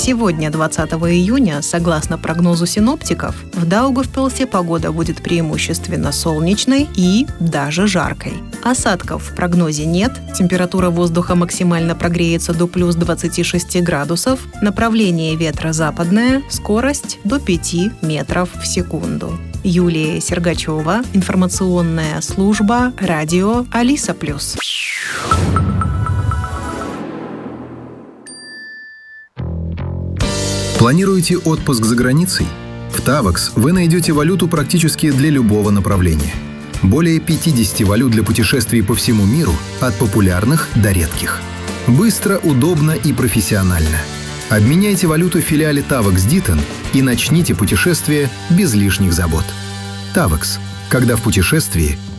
Сегодня, 20 июня, согласно прогнозу синоптиков, в Даугавпилсе погода будет преимущественно солнечной и даже жаркой. Осадков в прогнозе нет, температура воздуха максимально прогреется до плюс 26 градусов, направление ветра западное, скорость до 5 метров в секунду. Юлия Сергачева, информационная служба, радио Алиса+. Планируете отпуск за границей? В Tavax вы найдете валюту практически для любого направления. Более 50 валют для путешествий по всему миру, от популярных до редких. Быстро, удобно и профессионально. Обменяйте валюту в филиале Tavax Ditton и начните путешествие без лишних забот. Tavax. Когда в путешествии